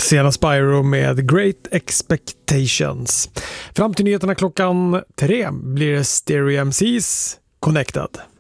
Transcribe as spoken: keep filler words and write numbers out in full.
Sena Spyro med Great Expectations. Fram till nyheterna klockan tre blir det Stereo M C's Connected.